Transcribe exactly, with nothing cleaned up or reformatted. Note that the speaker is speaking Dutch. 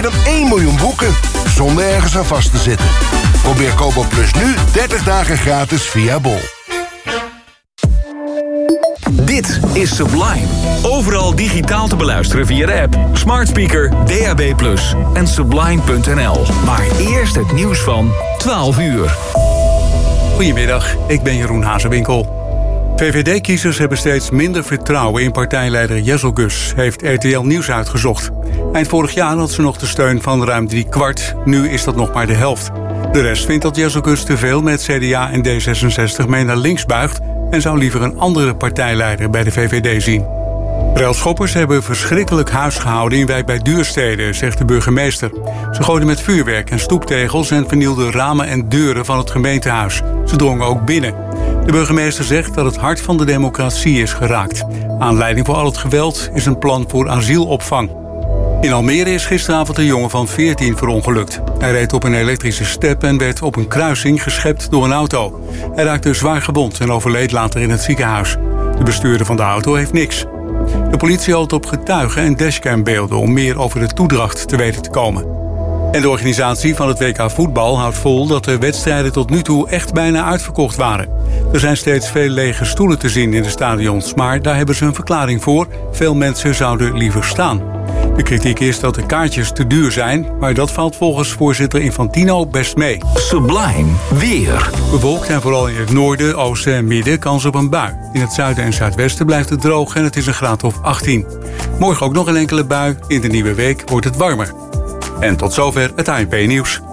dan één miljoen boeken, zonder ergens aan vast te zitten. Probeer Kobo Plus nu dertig dagen gratis via Bol. Dit is Sublime. Overal digitaal te beluisteren via de app, smart speaker, D A B plus, en sublime punt n l. Maar eerst het nieuws van twaalf uur. Goedemiddag, ik ben Jeroen Hazewinkel. V V D-kiezers hebben steeds minder vertrouwen in partijleider Jezelgus, heeft R T L Nieuws uitgezocht. Eind vorig jaar had ze nog de steun van ruim drie kwart, nu is dat nog maar de helft. De rest vindt dat Jezelgus te veel met C D A en D zesenzestig mee naar links buigt en zou liever een andere partijleider bij de V V D zien. Railschoppers hebben verschrikkelijk huis gehouden in wijk bij Duurstede, zegt de burgemeester. Ze gooiden met vuurwerk en stoeptegels en vernielden ramen en deuren van het gemeentehuis. Ze drongen ook binnen. De burgemeester zegt dat het hart van de democratie is geraakt. Aanleiding voor al het geweld is een plan voor asielopvang. In Almere is gisteravond een jongen van veertien verongelukt. Hij reed op een elektrische step en werd op een kruising geschept door een auto. Hij raakte zwaar gewond en overleed later in het ziekenhuis. De bestuurder van de auto heeft niks. De politie houdt op getuigen en dashcambeelden om meer over de toedracht te weten te komen. En de organisatie van het W K voetbal houdt vol dat de wedstrijden tot nu toe echt bijna uitverkocht waren. Er zijn steeds veel lege stoelen te zien in de stadions, maar daar hebben ze een verklaring voor. Veel mensen zouden liever staan. De kritiek is dat de kaartjes te duur zijn, maar dat valt volgens voorzitter Infantino best mee. Sublime weer. Bewolkt en vooral in het noorden, oosten en midden kans op een bui. In het zuiden en zuidwesten blijft het droog en het is een graad of achttien. Morgen ook nog een enkele bui. In de nieuwe week wordt het warmer. En tot zover het A N P-nieuws.